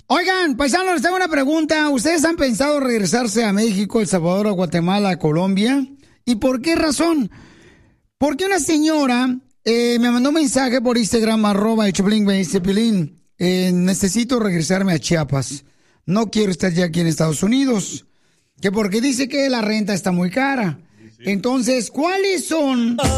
Oigan, paisanos, les tengo una pregunta. ¿Ustedes han pensado regresarse a México, El Salvador, a Guatemala, a Colombia? ¿Y por qué razón? Porque una señora me mandó un mensaje por Instagram, @Choplin, me dice, Piolín, necesito regresarme a Chiapas. No quiero estar ya aquí en Estados Unidos. Que porque dice que la renta está muy cara. Entonces, ¿cuáles son